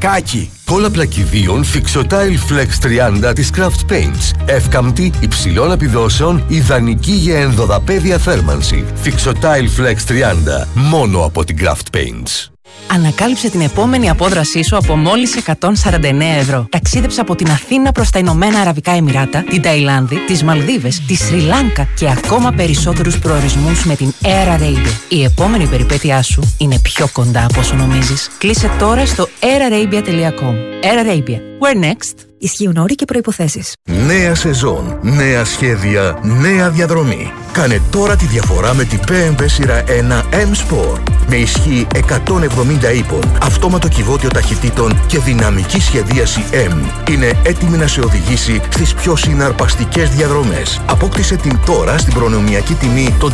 πλακάκι. Κόλλα πλακιδίων Fixotile Flex 30 της Craft Paints. Εύκαμπτη, υψηλών επιδόσεων, ιδανική για ενδοδαπέδια θέρμανση. Fixotile Flex 30, μόνο από την Craft Paints. Ανακάλυψε την επόμενη απόδρασή σου από μόλις 149 ευρώ. Ταξίδεψε από την Αθήνα προς τα Ηνωμένα Αραβικά Εμιράτα, την Ταϊλάνδη, τις Μαλδίβες, τη Σρι Λάνκα και ακόμα περισσότερους προορισμούς με την Air Arabia. Η επόμενη περιπέτειά σου είναι πιο κοντά από όσο νομίζεις. Κλείσε τώρα στο airarabia.com. Air Arabia. Where next? Ισχύουν όροι και προϋποθέσεις. Νέα σεζόν, νέα σχέδια, νέα διαδρομή. Κάνε τώρα τη διαφορά με την BMW σειρά 1 M-Sport. Με ισχύ 170 ύπων, αυτόματο κυβότιο ταχυτήτων και δυναμική σχεδίαση M. Είναι έτοιμη να σε οδηγήσει στις πιο συναρπαστικές διαδρομές. Απόκτησε την τώρα στην προνομιακή τιμή των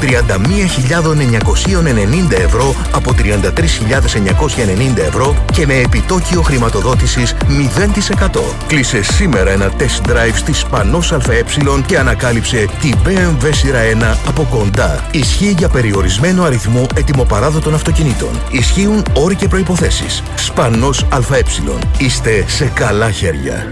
31.990 ευρώ από 33.990 ευρώ και με επιτόκιο χρηματοδότησης 0%. Κλείσε σήμερα ένα test drive στη Σπανός ΑΕ και ανακάλυψε την BMW σειρά 1 από κοντά. Ισχύει για περιορισμένο αριθμό ετοιμοπαράδοτων αυτοκινήτων. Ισχύουν όροι και προϋποθέσεις. Σπανός ΑΕ. Είστε σε καλά χέρια.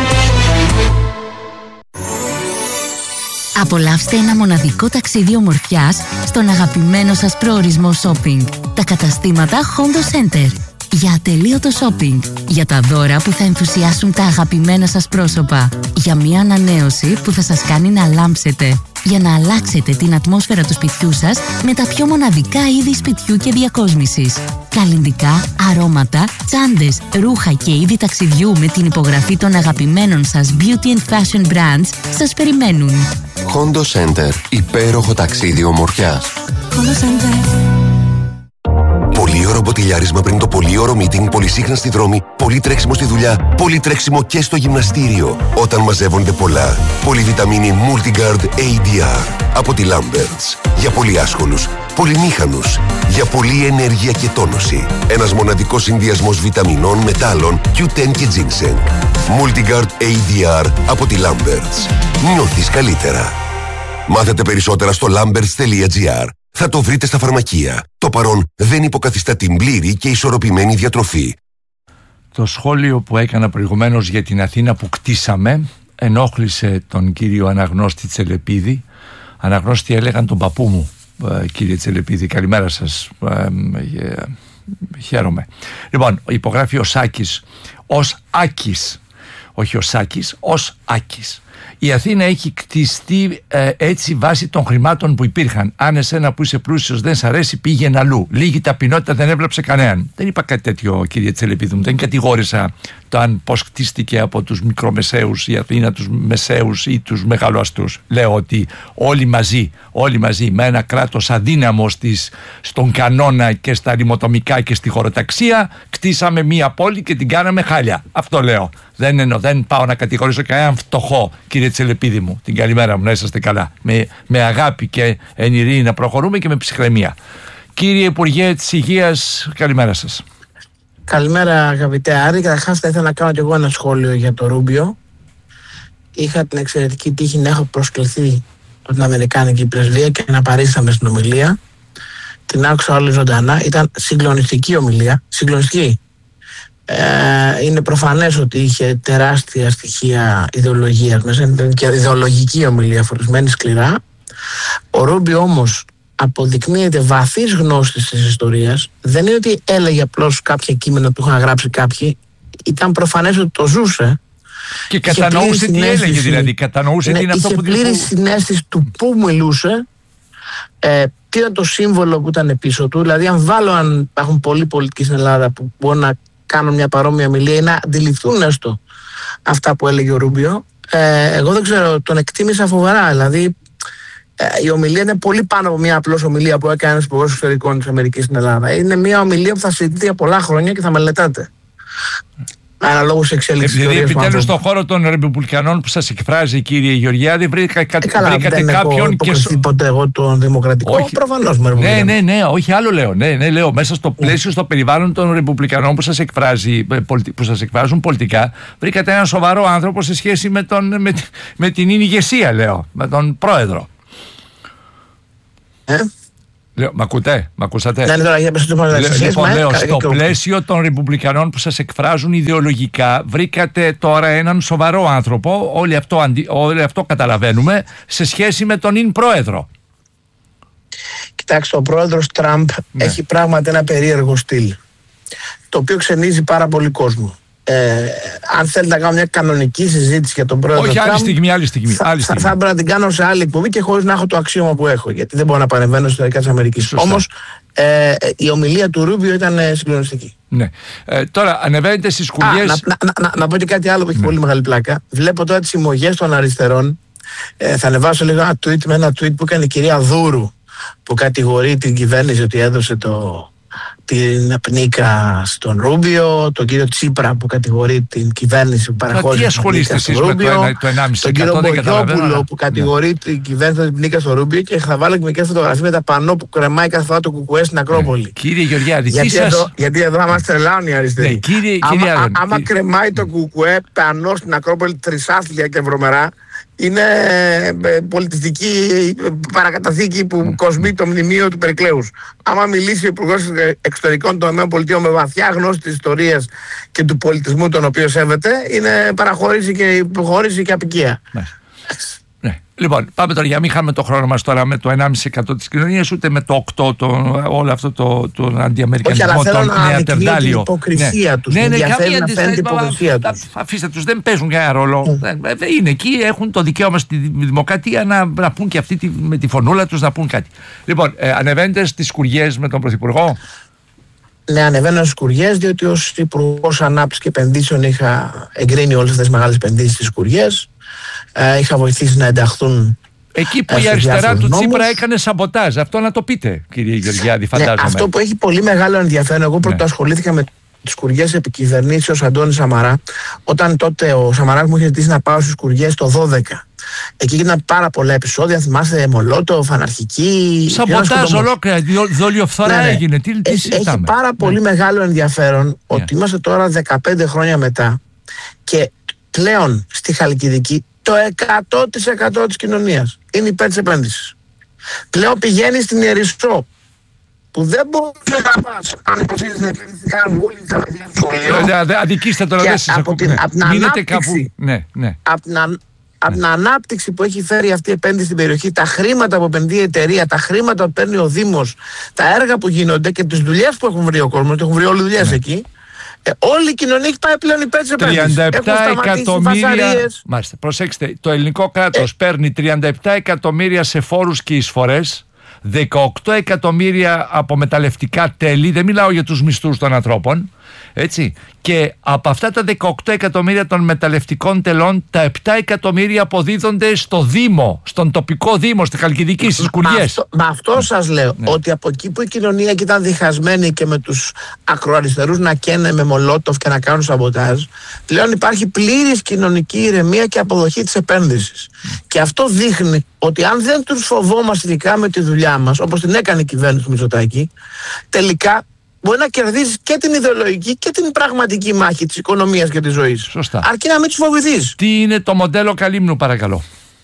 Απολαύστε ένα μοναδικό ταξίδι ομορφιάς στον αγαπημένο σας προορισμό shopping. Τα καταστήματα Hondo Center. Για ατελείωτο shopping. Για τα δώρα που θα ενθουσιάσουν τα αγαπημένα σας πρόσωπα. Για μια ανανέωση που θα σας κάνει να λάμψετε. Για να αλλάξετε την ατμόσφαιρα του σπιτιού σας με τα πιο μοναδικά είδη σπιτιού και διακόσμησης. Καλλυντικά, αρώματα, τσάντες, ρούχα και είδη ταξιδιού με την υπογραφή των αγαπημένων σας beauty and fashion brands σας περιμένουν. Hondo Center. Υπέροχο ταξίδι ομορφιάς. Hondo Center. Πολύωρο μποτιλιάρισμα πριν το πολύωρο meeting, πολυσύχνα στη δρόμη, πολύ τρέξιμο στη δουλειά, πολύ τρέξιμο και στο γυμναστήριο. Όταν μαζεύονται πολλά. Πολυβιταμίνη Multigard ADR από τη Lamberts. Για πολύ άσχολους, πολυμήχανους, για πολλή ενέργεια και τόνωση. Ένας μοναδικός συνδυασμός βιταμινών, μετάλλων, Q10 και ginseng. Multigard ADR από τη Lamberts. Νιώθεις καλύτερα. Μάθετε περισσότερα στο lamberts.gr. Θα το βρείτε στα φαρμακεία. Το παρόν δεν υποκαθιστά την πλήρη και ισορροπημένη διατροφή. Το σχόλιο που έκανα προηγουμένως για την Αθήνα που κτίσαμε ενόχλησε τον κύριο Αναγνώστη Τσελεπίδη. Αναγνώστη έλεγαν τον παππού μου, κύριε Τσελεπίδη. Καλημέρα σας. Χαίρομαι. Λοιπόν, υπογράφει ο Σάκης ως Άκης. Όχι ο Σάκης, ως Άκης. Η Αθήνα έχει κτιστεί έτσι βάσει των χρημάτων που υπήρχαν. Αν εσένα που είσαι πλούσιος δεν σ' αρέσει, πήγαινε αλλού. Λίγη ταπεινότητα δεν έβλεψε κανέναν. Δεν είπα κάτι τέτοιο, κύριε Τσελεπίδου μου. Δεν κατηγόρησα το αν πώς κτίστηκε από τους μικρομεσαίους η Αθήνα, τους μεσαίους ή τους μεγαλοαστούς. Λέω ότι όλοι μαζί με ένα κράτος αδύναμο στον κανόνα και στα ρημοτομικά και στη χωροταξία, κτίσαμε μία πόλη και την κάναμε χάλια. Αυτό λέω. Δεν πάω να κατηγορήσω κανέναν φτωχό, κύριε Τσελεπίδη μου. Την καλημέρα μου, να είσαστε καλά. Με αγάπη και εν ειρήνη να προχωρούμε και με ψυχραιμία. Κύριε Υπουργέ της Υγείας, καλημέρα σας. Καλημέρα, αγαπητέ Άρη. Καταρχάς θα ήθελα να κάνω κι εγώ ένα σχόλιο για το Ρούμπιο. Είχα την εξαιρετική τύχη να έχω προσκληθεί από την Αμερικάνικη Πρεσβεία και να παρίσταμε στην ομιλία. Την άκουσα όλη ζωντανά. Ήταν συγκλονιστική ομιλία. Συγκλονιστική. Είναι προφανές ότι είχε τεράστια στοιχεία ιδεολογίας μέσα. Ήταν και ιδεολογική ομιλία, φορισμένη σκληρά. Ο Ρούμπιο όμως αποδεικνύεται βαθύς γνώστης της ιστορίας. Δεν είναι ότι έλεγε απλώς κάποια κείμενα που είχαν γράψει κάποιοι. Ήταν προφανές ότι το ζούσε. Και κατανοούσε τι έλεγε, δηλαδή. Κατανοούσε τι είναι αυτό που πλήρη συναίσθηση του που μιλούσε, τι ήταν το σύμβολο που ήταν πίσω του. Δηλαδή, αν υπάρχουν πολλοί πολιτικοί στην Ελλάδα που μπορούν να κάνουν μια παρόμοια ομιλία ή να αντιληφθούν έστω αυτά που έλεγε ο Ρούμπιο, εγώ δεν ξέρω, τον εκτίμησα φοβερά. Δηλαδή, η ομιλία είναι πολύ πάνω από μια απλώς ομιλία που έκανε ένας υπουργός εξωτερικών της Αμερικής στην Ελλάδα. Είναι μια ομιλία που θα συζητηθεί για πολλά χρόνια και θα μελετάτε. Αναλόγως εξέλιξης της ιστορίας. Επειδή επιτέλους στον χώρο των Ρεπουμπλικανών που σας εκφράζει, κύριε Γεωργιάδη, βρήκατε κάποιον. Δεν έχω ποτέ εγώ τον Δημοκρατικό. Προφανώς με Ρεπουμπλικανό. Ναι, όχι άλλο λέω. Ναι, λέω μέσα στο πλαίσιο, στο περιβάλλον των Ρεπουμπλικανών που σας εκφράζουν πολιτικά, βρήκατε έναν σοβαρό άνθρωπο σε σχέση με την ηγεσία, λέω, με τον πρόεδρο. Μ' ακούτε, μ' ακούσατε? Ναι, τώρα για Λοιπόν, λέω, στο πλαίσιο των Ρεπουμπλικανών που σας εκφράζουν ιδεολογικά, βρήκατε τώρα έναν σοβαρό άνθρωπο, όλοι αυτό καταλαβαίνουμε, σε σχέση με τον ιν πρόεδρο. Κοιτάξτε, ο πρόεδρος Τραμπ έχει πράγματι ένα περίεργο στυλ, το οποίο ξενίζει πάρα πολύ κόσμο. Αν θέλετε να κάνω μια κανονική συζήτηση για τον πρόεδρο Τραμπ, άλλη στιγμή. Θα πρέπει να την κάνω σε άλλη εκπομπή και χωρίς να έχω το αξίωμα που έχω, γιατί δεν μπορώ να παρεμβαίνω στα δικά της Αμερικής. Όμως η ομιλία του Ρούμπιο ήταν συγκλονιστική. Ναι. Τώρα ανεβαίνετε στις κουριές. Να πω και κάτι άλλο που έχει πολύ μεγάλη πλάκα. Βλέπω τώρα τις συμμογές των αριστερών. Θα ανεβάσω λίγο ένα tweet με ένα tweet που έκανε η κυρία Δούρου, που κατηγορεί την κυβέρνηση ότι έδωσε την πνίκα στον Ρούμπιο, τον κύριο Τσίπρα που κατηγορεί την κυβέρνηση που παραχώρησε την πνίκα στον Ρούμπιο, τον κύριο Μπογιόπουλο που κατηγορεί την κυβέρνηση την πνίκα στον Ρούμπιο, και θα βάλω και μερικές φωτογραφίες με τα πανό που κρεμάει κάθε φορά το κουκουέ στην Ακρόπολη. Κύριε Γεωργιάδη, γιατί εδώ μας τρελάνουν οι αριστεροί. Άμα κρεμάει το κουκουέ πανό στην Ακρόπολη τρισάθλια και βρωμερά, είναι πολιτιστική παρακαταθήκη που κοσμεί το μνημείο του Περικλέους. Άμα μιλήσει ο Υπουργός Εξωτερικών των ΗΠΑ με βαθιά γνώση της ιστορίας και του πολιτισμού τον οποίο σέβεται, είναι παραχώρηση και υποχώρηση και απικία. Ναι. Λοιπόν, πάμε τώρα, για να μην χάμε το χρόνο μας τώρα με το 1,5% της κοινωνίας, ούτε με το 8%, όλο αυτό τον αντιαμερικανισμό, τον νεατερντάλιο. Την υποκρισία τους. Ναι, καμία αντιστοιχεία. Αφήστε τους, δεν παίζουν κανένα ρόλο. Είναι εκεί, έχουν το δικαίωμα στη δημοκρατία να πούν και αυτοί με τη φωνούλα τους να πούν κάτι. Λοιπόν, ανεβαίνετε στις κουριές με τον Πρωθυπουργό. Ναι, ανεβαίνω στις κουριές, διότι ως Υπουργός Ανάπτυξης και Επενδύσεων είχα εγκρίνει όλες αυτές τις μεγάλες επενδύσεις στις κουριές. Είχα βοηθήσει να ενταχθούν. Εκεί που η αριστερά του Τσίπρα έκανε σαμποτάζ. Αυτό να το πείτε, κύριε Γεωργιάδη, φαντάζομαι. Ναι, αυτό που έχει πολύ μεγάλο ενδιαφέρον. Εγώ πρώτα ασχολήθηκα με τις κουριές επικυβερνήσεως Αντώνη Σαμαρά, όταν τότε ο Σαμαράς μου είχε ζητήσει να πάω στις κουριές το 2012. Εκεί έγιναν πάρα πολλά επεισόδια, θυμάστε, Μολότοφ, αναρχική. Σαμποτάζ ολόκληρα, δολιοφθορά έγινε. Έχει πάρα πολύ μεγάλο ενδιαφέρον ότι είμαστε τώρα 15 χρόνια μετά και πλέον στη Χαλκιδική το 100% της κοινωνίας είναι υπέρ της επένδυσης. Πλέον πηγαίνει στην Ιερισσό, που δεν μπορεί να πας αν υποθέτεις να επενδυθήκαν όλοι τα παιδιά του σχολείου. Αδικήστε τώρα, δεν σας ακούω. Από την ανάπτυξη που έχει φέρει αυτή η επένδυση στην περιοχή, τα χρήματα που επενδύει η εταιρεία, τα χρήματα που παίρνει ο Δήμος, τα έργα που γίνονται και τις δουλειές που έχουν βρει ο κόσμος, έχουν βρει όλοι δουλειές εκεί. Όλη η κοινωνία έχει πάει πλέον υπέρ της επένδυσης. 37 εκατομμύρια. Μάλιστα, προσέξτε, το ελληνικό κράτος παίρνει 37 εκατομμύρια σε φόρους και εισφορές, 18 εκατομμύρια από μεταλλευτικά τέλη, δεν μιλάω για τους μισθούς των ανθρώπων, έτσι, και από αυτά τα 18 εκατομμύρια των μεταλλευτικών τελών, τα 7 εκατομμύρια αποδίδονται στο Δήμο, στον τοπικό Δήμο, στη Χαλκιδική, στις κουριές. Με αυτό σας λέω, ότι από εκεί που η κοινωνία ήταν διχασμένη και με τους ακροαριστερούς να καίνε με Μολότοφ και να κάνουν σαμποτάζ, πλέον υπάρχει πλήρης κοινωνική ηρεμία και αποδοχή της επένδυσης. Και αυτό δείχνει ότι αν δεν τους φοβόμαστε ειδικά με τη δουλειά μας, όπως την έκανε η κυβέρνηση του Μητσοτάκη, τελικά μπορεί να κερδίσει και την ιδεολογική και την πραγματική μάχη της οικονομίας και της ζωής. Σωστά. Αρκεί να μην τους φοβηθείς. Τι είναι το μοντέλο Καλύμνου, παρακαλώ?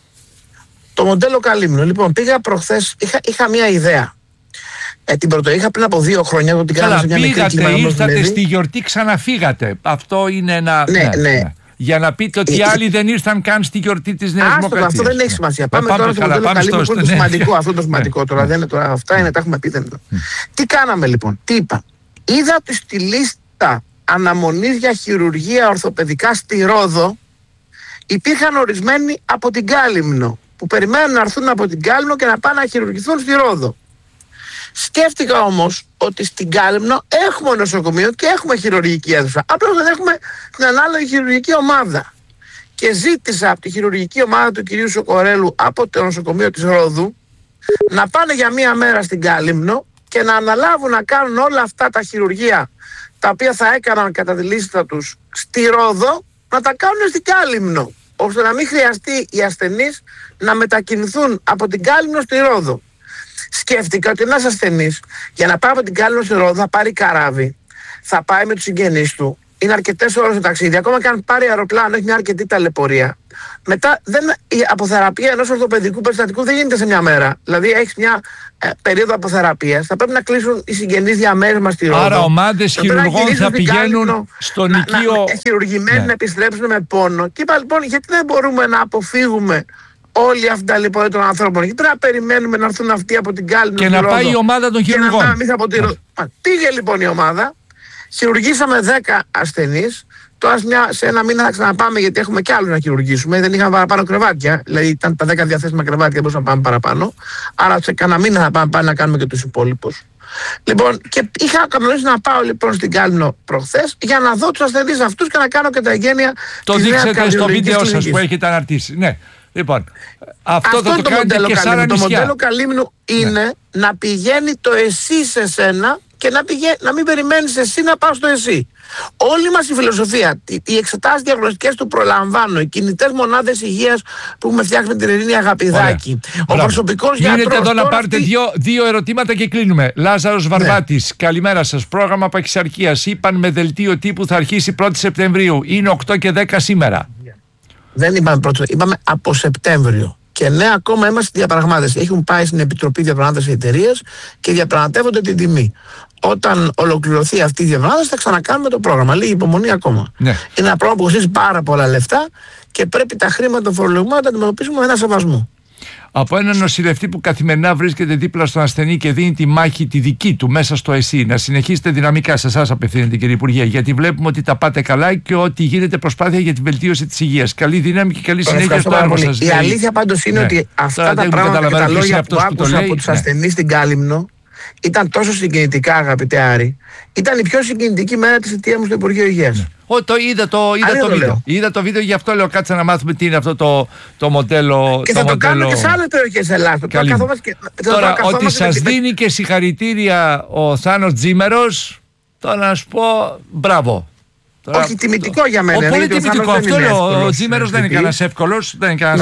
Το μοντέλο Καλύμνου. Λοιπόν, πήγα προχθές, είχα μια ιδέα. Την πρωτοείχα πριν από 2 χρόνια. Την καλά, σε μια πήγατε, ήρθατε στη γιορτή, ξαναφύγατε. Αυτό είναι ένα... Ναι. Για να πείτε ότι οι άλλοι δεν ήρθαν καν στη γιορτή της Νέας Δημοκρατίας. Αυτό δεν έχει σημασία. Πάμε τώρα στο μοντέλο Καλύμνου, που είναι το σημαντικό. Αυτό το σημαντικό τώρα. Δεν είναι τώρα. Αυτά είναι, τα έχουμε πει. Τι κάναμε λοιπόν? Τι είπα? Είδα ότι στη λίστα αναμονής για χειρουργία ορθοπαιδικά στη Ρόδο υπήρχαν ορισμένοι από την Κάλυμνο που περιμένουν να έρθουν από την Κάλυμνο και να πάνε να χειρουργηθούν στη Ρόδο. Σκέφτηκα όμως ότι στην Κάλυμνο έχουμε νοσοκομείο και έχουμε χειρουργική αίθουσα. Απλώς δεν έχουμε την ανάλογη χειρουργική ομάδα. Και ζήτησα από τη χειρουργική ομάδα του κυρίου Σοκορέλου από το νοσοκομείο της Ρόδου να πάνε για 1 μέρα στην Κάλυμνο και να αναλάβουν να κάνουν όλα αυτά τα χειρουργεία τα οποία θα έκαναν κατά τη λίστα τους στη Ρόδο, να τα κάνουν στην Κάλυμνο, ώστε να μην χρειαστεί οι ασθενείς να μετακινηθούν από την Κάλυμνο στη Ρόδο. Σκέφτηκα ότι ένας ασθενής για να πάει από την Κάλυμνο στη Ρόδο θα πάρει καράβι, θα πάει με τους συγγενείς του, είναι αρκετές ώρες το ταξίδι, ακόμα και αν πάρει αεροπλάνο έχει μια αρκετή ταλαιπωρία. Μετά η αποθεραπεία ενός ορθοπαιδικού περιστατικού δεν γίνεται σε μια μέρα. Δηλαδή έχεις μια περίοδο αποθεραπείας, θα πρέπει να κλείσουν οι συγγενείς διαμέρισμα στη Ρόδο. Άρα ομάδες χειρουργών θα πηγαίνουν στον οικείο. Χειρουργημένοι να επιστρέψουν με πόνο. Και είπα λοιπόν, γιατί δεν μπορούμε να αποφύγουμε όλη αυτή τα λιπόδια των ανθρώπων? Γιατί πρέπει να περιμένουμε να έρθουν αυτοί από την Κάλυμνο και να πάει η ομάδα των χειρουργών. Πήγε λοιπόν η ομάδα, χειρουργήσαμε 10 ασθενείς. Τώρα σε ένα μήνα θα ξαναπάμε, γιατί έχουμε κι άλλους να χειρουργήσουμε. Δεν είχαμε παραπάνω κρεβάτια. Δηλαδή ήταν τα 10 διαθέσιμα κρεβάτια, μπορούσαμε να πάμε παραπάνω. Άρα σε κανένα μήνα θα πάμε πάλι να κάνουμε και τους υπόλοιπους. Λοιπόν, και είχα κανονίσει να πάω λοιπόν στην Κάλυμνο προχθές για να δω τους ασθενείς αυτούς και να κάνω και τα εγγένεια. Το δείξετε στο βίντεο σας που έχετε αναρτήσει. Ναι. Λοιπόν, αυτό θα το κάνετε και σαν νησιά. Το μοντέλο Καλύμνου είναι να πηγαίνει το εσύ σε σένα και να μην περιμένεις εσύ να πας στο εσύ. Όλη μας η φιλοσοφία, οι εξετάσεις διαγνωστικές του προλαμβάνω, οι κινητές μονάδες υγείας που έχουμε φτιάξει με την Ειρήνη Αγαπηδάκη, ο προσωπικός γιατρός. Μείνετε εδώ να πάρετε δύο ερωτήματα και κλείνουμε. Λάζαρος Βαρβάτης, καλημέρα σας. Πρόγραμμα παχυσαρκίας. Είπαν με δελτίο τύπου θα αρχίσει 1η Σεπτεμβρίου. Είναι 8 και 10 σήμερα. Δεν είπαμε πρώτο, είπαμε από Σεπτέμβριο. Και ναι, ακόμα είμαστε στη διαπραγμάτευση. Έχουν πάει στην Επιτροπή Διαπραγμάτευση εταιρείες και διαπραγματεύονται την τιμή. Όταν ολοκληρωθεί αυτή η διαπραγμάτευση, θα ξανακάνουμε το πρόγραμμα. Λίγη υπομονή ακόμα. Ναι. Είναι ένα πρόγραμμα που κοστίζει πάρα πολλά λεφτά και πρέπει τα χρήματα των φορολογουμένων να τα αντιμετωπίσουμε με ένα σεβασμό. Από έναν νοσηλευτή που καθημερινά βρίσκεται δίπλα στον ασθενή και δίνει τη μάχη τη δική του μέσα στο ΕΣΥ, να συνεχίσετε δυναμικά, σε εσάς απευθύνεται κύριε Υπουργέ, γιατί βλέπουμε ότι τα πάτε καλά και ότι γίνεται προσπάθεια για τη βελτίωση της υγείας. Καλή δύναμη και καλή συνέχεια στο έργο σας. Η αλήθεια πάντως είναι ότι αυτά τα πράγματα και τα λόγια που άκουσα από τους ασθενείς στην Κάλυμνο ήταν τόσο συγκινητικά, αγαπητέ Άρη. Ήταν η πιο συγκινητική μέρα της θητείας μου στο Υπουργείο Υγείας. Είδα το βίντεο, γι' αυτό λέω κάτσε να μάθουμε τι είναι αυτό το μοντέλο. Και θα το κάνουμε και σε άλλες περιοχές Ελλάδας. Τώρα, ότι σας δίνει και συγχαρητήρια ο Θάνος Τζίμερος, τώρα να σου πω μπράβο. Όχι, τιμητικό για μένα. Πολύ τιμητικό. Αυτό λέω. Ο Τζίμερος δεν είναι κανένας εύκολος.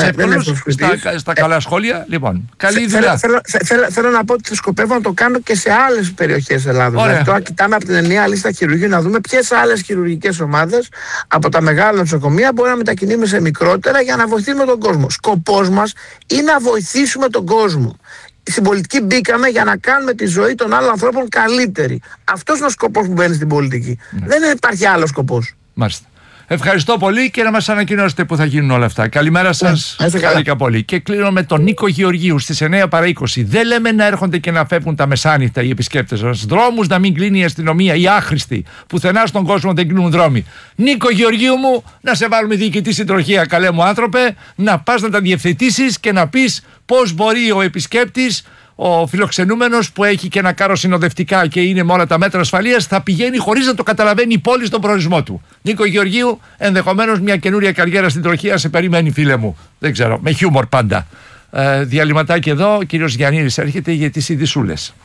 Στα καλά σχόλια. Λοιπόν, καλή δουλειά. Θέλω να πω ότι σκοπεύω να το κάνω και σε άλλες περιοχές Ελλάδος. Δηλαδή, τώρα κοιτάμε από την ενιαία λίστα χειρουργείου να δούμε ποιες άλλες χειρουργικές ομάδες από τα μεγάλα νοσοκομεία μπορεί να μετακινήσουμε σε μικρότερα για να βοηθήσουμε τον κόσμο. Σκοπός μας είναι να βοηθήσουμε τον κόσμο. Στην πολιτική μπήκαμε για να κάνουμε τη ζωή των άλλων ανθρώπων καλύτερη. Αυτός είναι ο σκοπός που μπαίνει στην πολιτική. Δεν υπάρχει άλλος σκοπός. Μάλιστα. Ευχαριστώ πολύ και να μας ανακοινώσετε που θα γίνουν όλα αυτά. Καλημέρα σας. Χάρηκα πολύ. Και κλείνω με τον Νίκο Γεωργίου στις 9 παρά 20. Δεν λέμε να έρχονται και να φεύγουν τα μεσάνυχτα οι επισκέπτες μας. Δρόμους να μην κλείνει η αστυνομία, οι άχρηστοι. Πουθενά στον κόσμο δεν κλείνουν δρόμοι. Νίκο Γεωργίου μου, να σε βάλουμε διοικητή συντροχία, καλέ μου άνθρωπε, να πας να τα διευθετήσεις και να πεις πώς μπορεί ο επισκέπτης, ο φιλοξενούμενος που έχει και ένα κάρο συνοδευτικά και είναι με όλα τα μέτρα ασφαλείας, θα πηγαίνει χωρίς να το καταλαβαίνει η πόλη στον προορισμό του. Νίκο Γεωργίου, ενδεχομένως μια καινούρια καριέρα στην τροχία σε περιμένει, φίλε μου. Δεν ξέρω, με χιούμορ πάντα. Διαλυματάκι εδώ, ο κύριος Γιαννίδης έρχεται για τις ειδισούλες.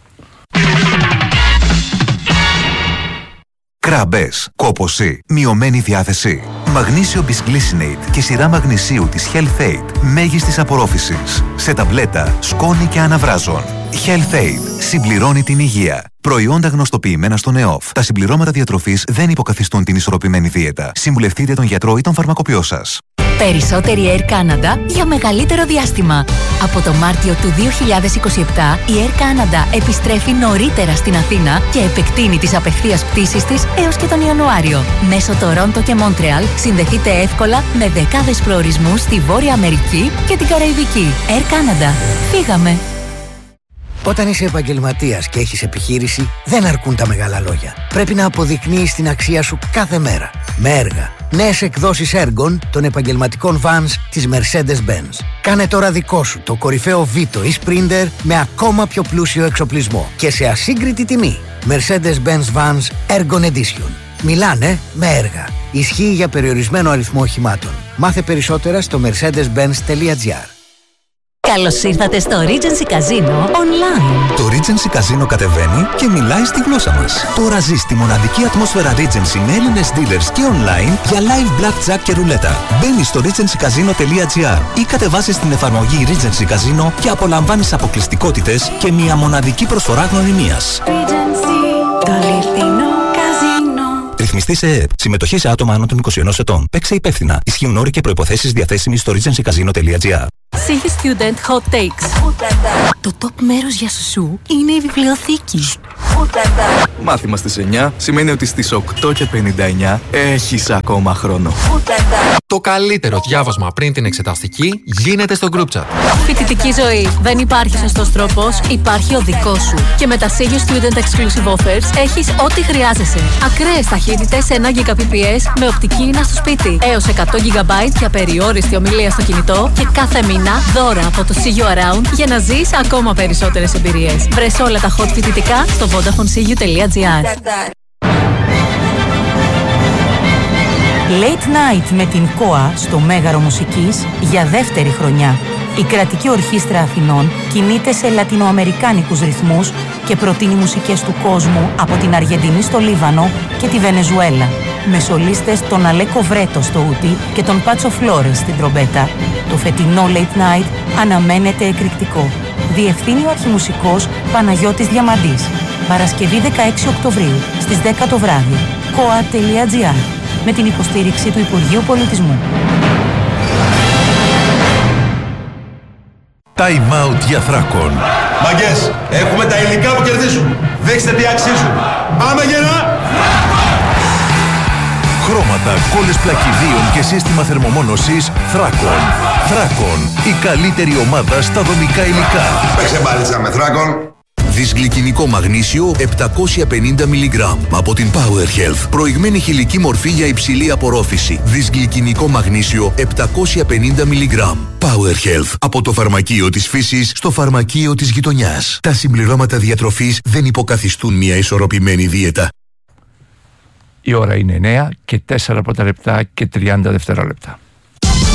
Κράμπες, κόπωση, μειωμένη διάθεση. Μαγνήσιο Bisglycinate και σειρά μαγνησίου της Health Aid μέγιστης απορρόφησης. Σε ταμπλέτα, σκόνη και αναβράζων. Health Aid συμπληρώνει την υγεία. Προϊόντα γνωστοποιημένα στον ΕΟΦ. Τα συμπληρώματα διατροφής δεν υποκαθιστούν την ισορροπημένη δίαιτα. Συμβουλευτείτε τον γιατρό ή τον φαρμακοποιό σας. Περισσότερη Air Canada για μεγαλύτερο διάστημα. Από το Μάρτιο του 2027 η Air Canada επιστρέφει νωρίτερα στην Αθήνα και επεκτείνει τις απευθείας πτήσεις της έως και τον Ιανουάριο. Μέσω Τορόντο και Μόντρεαλ συνδεθείτε εύκολα με δεκάδες προορισμούς στη Βόρεια Αμερική και την Καραϊβική. Air Canada. Φύγαμε! Όταν είσαι επαγγελματίας και έχεις επιχείρηση, δεν αρκούν τα μεγάλα λόγια. Πρέπει να αποδεικνύεις την αξία σου κάθε μέρα. Με έργα. Νέες εκδόσεις έργων των επαγγελματικών vans της Mercedes-Benz. Κάνε τώρα δικό σου το κορυφαίο Vito ή Sprinter με ακόμα πιο πλούσιο εξοπλισμό και σε ασύγκριτη τιμή. Mercedes-Benz Vans Ergon Edition. Μιλάνε με έργα. Ισχύει για περιορισμένο αριθμό οχημάτων. Μάθε περισσότερα στο mercedes-benz.gr. Καλώς ήρθατε στο Regency Casino Online. Το Regency Casino κατεβαίνει και μιλάει στη γλώσσα μας. Τώρα ζεις τη μοναδική ατμόσφαιρα Regency με Έλληνες dealers και online για live blackjack και ρουλέτα. Μπαίνεις στο regencycasino.gr ή κατεβάσεις την εφαρμογή Regency Casino και απολαμβάνεις αποκλειστικότητες και μια μοναδική προσφορά γνωριμίας. Regency, το αληθινό καζίνο. Ρυθμιστή σε ΕΕΠ. Συμμετοχή σε άτομα άνω των 21 ετών. Παίξε υπεύθυνα. Ισχύουν όροι και προϋποθέσεις διαθέσιμοι στο regencycasino.gr. Sige Student Hot Takes. Το top μέρος για σουσού είναι η βιβλιοθήκη. Μάθημα στις 9 σημαίνει ότι στις 8:59 έχεις ακόμα χρόνο. Το καλύτερο διάβασμα πριν την εξεταστική γίνεται στο group chat. Φοιτητική ζωή. Δεν υπάρχει σωστός τρόπος, υπάρχει ο δικός σου. Και με τα Sige Student Exclusive Offers έχεις ό,τι χρειάζεσαι. Ακραίες ταχύτητες σε 1 Gbps με οπτική ίνα στο σπίτι. Έως 100 GB για περιόριστη ομιλία στο κινητό και κάθε μήνα δώρα από το See You Around για να ζεις ακόμα περισσότερες εμπειρίες. Βρες όλα τα hot φοιτητικά στο VodafoneSeeYou.gr. Late Night με την ΚΟΑ στο Μέγαρο Μουσικής για δεύτερη χρονιά. Η Κρατική Ορχήστρα Αθηνών κινείται σε λατινοαμερικάνικους ρυθμούς και προτείνει μουσικές του κόσμου από την Αργεντινή στο Λίβανο και τη Βενεζουέλα. Με σολίστες τον Αλέκο Βρέτο στο ούτι και τον Πάτσο Φλόρες στην τρομπέτα. Το φετινό Late Night αναμένεται εκρηκτικό. Διευθύνει ο αρχιμουσικός Παναγιώτης Διαμαντής. Παρασκευή 16 Οκτωβρίου στις 10 το βράδυ. koa.gr με την υποστήριξη του Υπουργείου Πολιτισμού. Time out για Θράκον. Μαγκές, έχουμε τα υλικά που κερδίζουν. Δείξτε τι αξίζουν. Πάμε γερά! Χρώματα, κόλλες πλακιδίων και σύστημα θερμομόνωσης Θράκον. Θράκον, η καλύτερη ομάδα στα δομικά υλικά. Παίξε μπάλιτσα με Θράκον. Δυσγλυκινικό μαγνήσιο 750 mg από την Power Health. Προηγμένη χηλική μορφή για υψηλή απορρόφηση. Δυσγλυκινικό μαγνήσιο 750 mg. Power Health. Από το φαρμακείο της φύσης στο φαρμακείο της γειτονιάς. Τα συμπληρώματα διατροφής δεν υποκαθιστούν μια ισορροπημένη δίαιτα. Η ώρα είναι 9 και 4 πρώτα λεπτά και 30 δευτερόλεπτα.